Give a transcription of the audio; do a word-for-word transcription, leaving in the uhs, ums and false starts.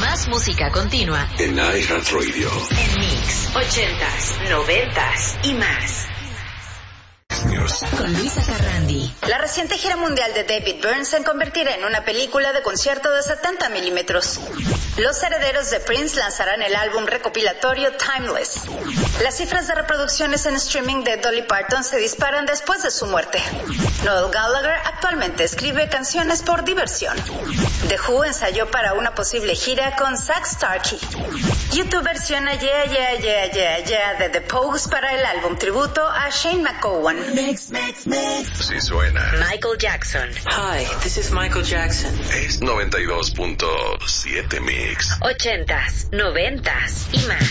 Más música continua en iHeartRadio. En Mix, ochentas, noventas y más. Con Luisa Carrandi. La reciente gira mundial de David Byrne se convertirá en una película de concierto de setenta milímetros. Los herederos de Prince lanzarán el álbum recopilatorio Timeless. Las cifras de reproducciones en streaming de Dolly Parton se disparan después de su muerte. Noel Gallagher actualmente escribe canciones por diversión. The Who ensayó para una posible gira con Zach Starkey. YouTube versiona Yeah Yeah Yeah Yeah Yeah de The Pogues para el álbum tributo a Shane McGowan. Mix, mix, mix. Sí suena. Michael Jackson. Hi, this is Michael Jackson. Es noventa y dos punto siete Mix. Ochentas, noventas y más.